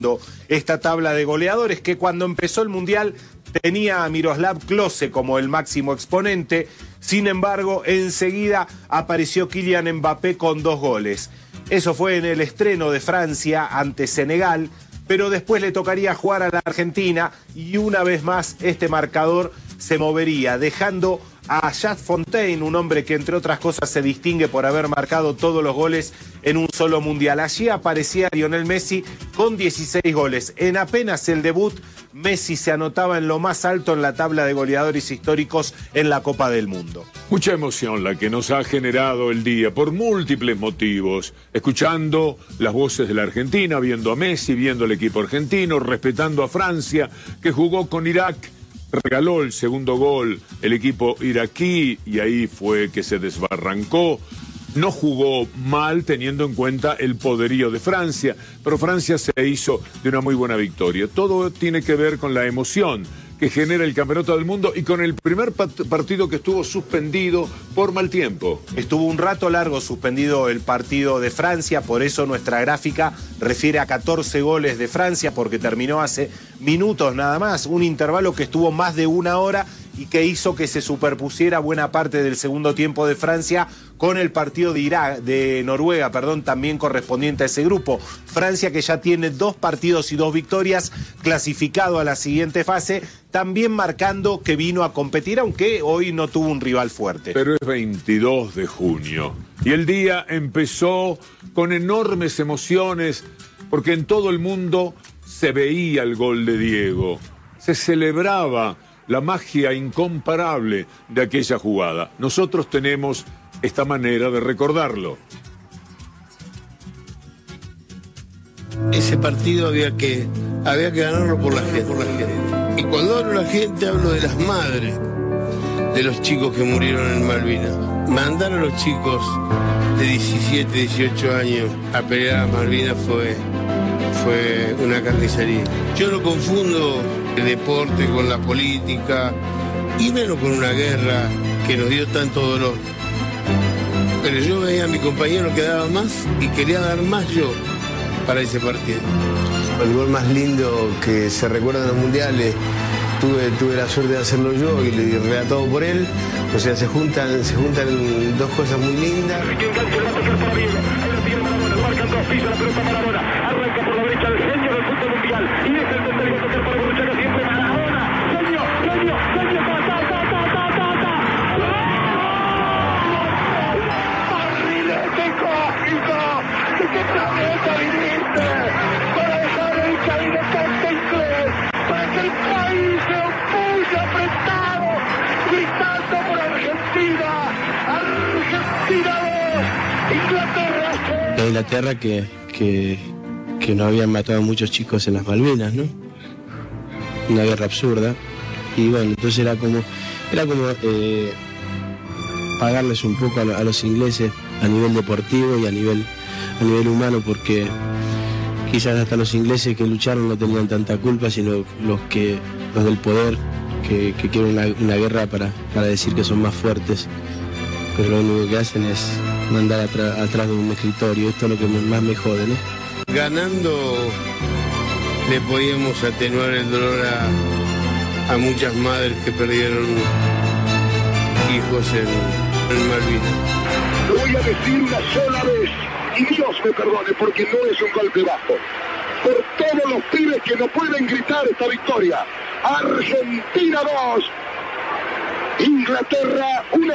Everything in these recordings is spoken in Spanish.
esta tabla de goleadores que cuando empezó el Mundial tenía a Miroslav Klose como el máximo exponente. Sin embargo, enseguida apareció Kylian Mbappé con 2 goles. Eso fue en el estreno de Francia ante Senegal, pero después le tocaría jugar a la Argentina y una vez más este marcador se movería, dejando a Jacques Fontaine, un hombre que entre otras cosas se distingue por haber marcado todos los goles en un solo mundial. Allí aparecía Lionel Messi con 16 goles. En apenas el debut, Messi se anotaba en lo más alto en la tabla de goleadores históricos en la Copa del Mundo. Mucha emoción la que nos ha generado el día por múltiples motivos. Escuchando las voces de la Argentina, viendo a Messi, viendo al equipo argentino, respetando a Francia, que jugó con Irak. Regaló el segundo gol el equipo iraquí y ahí fue que se desbarrancó. No jugó mal teniendo en cuenta el poderío de Francia, pero Francia se hizo de una muy buena victoria. Todo tiene que ver con la emoción que genera el Campeonato del Mundo y con el primer partido que estuvo suspendido por mal tiempo. Estuvo un rato largo suspendido el partido de Francia, por eso nuestra gráfica refiere a 14 goles de Francia, porque terminó hace minutos nada más, un intervalo que estuvo más de 1 hora y que hizo que se superpusiera buena parte del segundo tiempo de Francia con el partido de Noruega, también correspondiente a ese grupo. Francia, que ya tiene 2 partidos y 2 victorias, clasificado a la siguiente fase, también marcando que vino a competir, aunque hoy no tuvo un rival fuerte. Pero es 22 de junio y el día empezó con enormes emociones porque en todo el mundo se veía el gol de Diego, se celebraba la magia incomparable de aquella jugada. Nosotros tenemos esta manera de recordarlo. Ese partido había que ganarlo por la gente. Y cuando hablo de la gente, hablo de las madres de los chicos que murieron en Malvinas. Mandar a los chicos de 17, 18 años a pelear a Malvinas fue una carnicería. Yo no confundo el deporte con la política y menos con una guerra que nos dio tanto dolor. Pero yo veía a mi compañero que daba más y quería dar más yo para ese partido. El gol más lindo que se recuerda en los mundiales, tuve la suerte de hacerlo yo y relatado por él. O sea, se juntan 2 cosas muy lindas. Arranca por la derecha el genio del fútbol mundial y es el tercero a tocar para Borruchaga, siempre Maradona. Genio, barrilete cósmico. ¿De qué planeta viniste? Para dejar el caminetante inglés, para que el país se opulle apretado, gritando por Argentina. Argentina 2, Inglaterra 0. Inglaterra que no habían matado a muchos chicos en las Malvinas, ¿no? Una guerra absurda. Y bueno, entonces era como pagarles un poco a los ingleses a nivel deportivo y a nivel humano, porque quizás hasta los ingleses que lucharon no tenían tanta culpa, sino los del poder que quieren una guerra para decir que son más fuertes, pero lo único que hacen es mandar atrás de un escritorio. Esto es lo que más me jode, ¿no? Ganando le podíamos atenuar el dolor a muchas madres que perdieron hijos en Malvinas. Lo voy a decir una sola vez y Dios me perdone porque no es un golpe bajo. Por todos los pibes que no pueden gritar esta victoria. Argentina 2, Inglaterra 1.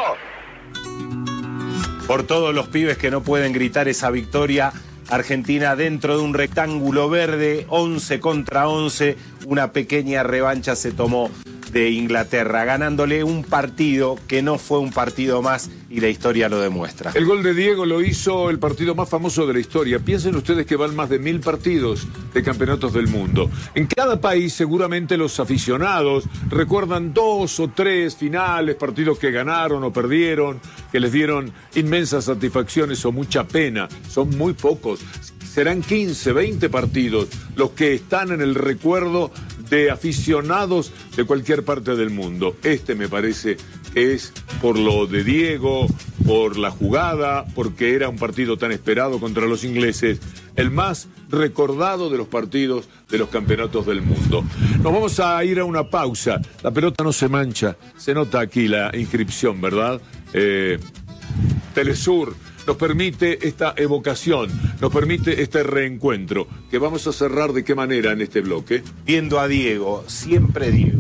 Por todos los pibes que no pueden gritar esa victoria, Argentina dentro de un rectángulo verde, 11 contra 11, una pequeña revancha se tomó de Inglaterra, ganándole un partido que no fue un partido más y la historia lo demuestra. El gol de Diego lo hizo el partido más famoso de la historia. Piensen ustedes que van más de 1000 partidos de campeonatos del mundo. En cada país seguramente los aficionados recuerdan 2 o 3 finales, partidos que ganaron o perdieron, que les dieron inmensas satisfacciones o mucha pena. Son muy pocos. Serán 15, 20 partidos los que están en el recuerdo de aficionados de cualquier parte del mundo. Este me parece que es por lo de Diego, por la jugada, porque era un partido tan esperado contra los ingleses, el más recordado de los partidos de los campeonatos del mundo. Nos vamos a ir a una pausa. La pelota no se mancha, se nota aquí la inscripción, ¿verdad? Telesur nos permite esta evocación, nos permite este reencuentro, que vamos a cerrar de qué manera en este bloque. Viendo a Diego, siempre Diego.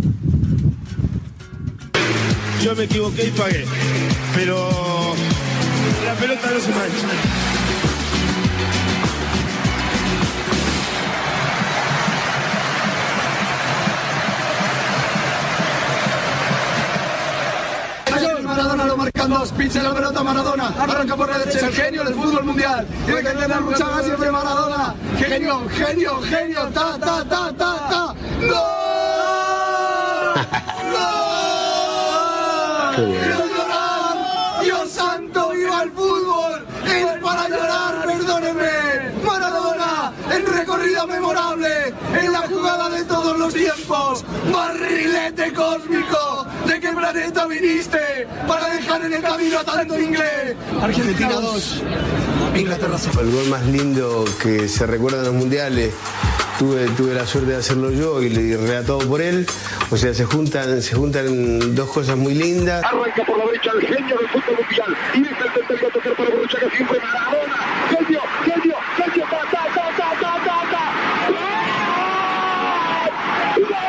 Yo me equivoqué y pagué, pero la pelota no se mancha. Maradona lo marcan dos, pinche la pelota Maradona, arranca por la derecha, el genio del fútbol mundial, tiene que tener mucha más siempre Maradona, genio, genio, genio, ta, ta, ta, ta, ta, ¡gol! ¡Gol! ¡Quiero llorar! ¡Dios santo, viva el fútbol! ¡Es para llorar, perdóneme! ¡Maradona, en recorrido memorable, en la jugada de todos los tiempos! ¡Barrilete cósmico! ¿De qué planeta viniste para dejar en el camino a tanto inglés? Argentina 2, Inglaterra 0. El gol más lindo que se recuerda en los mundiales, tuve la suerte de hacerlo yo y relatado por él. O sea, se juntan dos cosas muy lindas. Arranca por la derecha el genio del fútbol mundial. Y es el tercero a tocar para Borruchaga, siempre Maradona. Genio, genio, genio, ta, ta, ta, ta, ta, ta, ta. ¡Gol! ¡Gol!